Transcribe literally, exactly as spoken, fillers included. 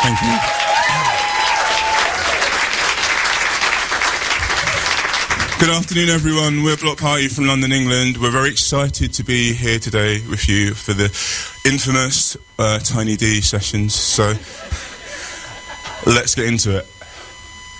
Thank you. Good afternoon, everyone. We're Block Party from London, England. We're very excited to be here today with you for the infamous uh, Tiny D sessions. So let's get into it.